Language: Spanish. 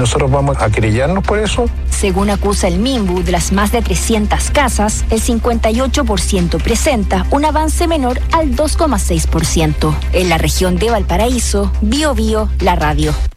nosotros vamos a querellarnos por eso. Según acusa el Minbu, de las más de 300 casas, el 58% presenta un avance menor al 2,6%. En la región de Valparaíso, Bio Bio, la radio.